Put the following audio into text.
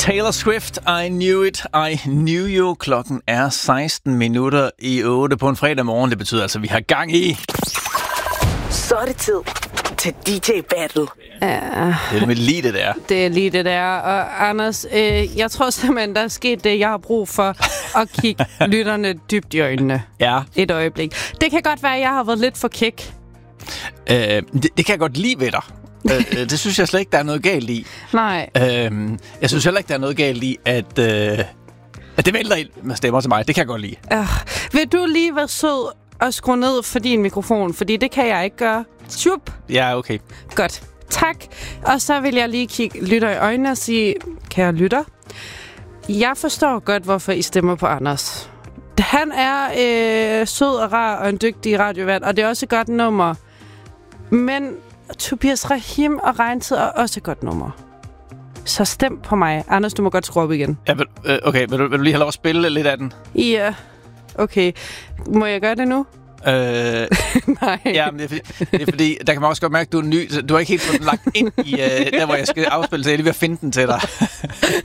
Taylor Swift, I Knew It, I Knew You. Klokken er 16:08 på en fredag morgen. Det betyder altså, at vi har gang i... Så er det tid til DJ Battle. Ja. Det er lige det der. Det er lige det der. Og Anders, jeg tror simpelthen, der er sket det, jeg har brug for at kigge lytterne dybt i øjnene. Ja. Et øjeblik. Det kan godt være, at jeg har været lidt for kæk. Det kan jeg godt lide ved dig. Det synes jeg slet ikke, der er noget galt i. Nej. Jeg synes heller ikke, der er noget galt i, at det vælter ind med stemmer til mig. Det kan jeg godt lide. Vil du lige være sød og skrue ned for din mikrofon? Fordi det kan jeg ikke gøre. Chup. Ja, okay. Godt. Tak. Og så vil jeg lige kigge lytter i øjnene og sige, kære lytter, jeg forstår godt, hvorfor I stemmer på Anders. Han er sød og rar og en dygtig radiovært, og det er også et godt nummer. Men Tobias Rahim og Regntid er også et godt nummer. Så stem på mig. Anders, du må godt skrue op igen. Ja, okay, vil du lige have lov at spille lidt af den? Ja, okay. Må jeg gøre det nu? Nej. Ja, men det er fordi, der kan man også godt mærke, at du er ny. Du har ikke helt fået den lagt ind i der, hvor jeg skal afspille, så jeg er lige ved at finde den til dig.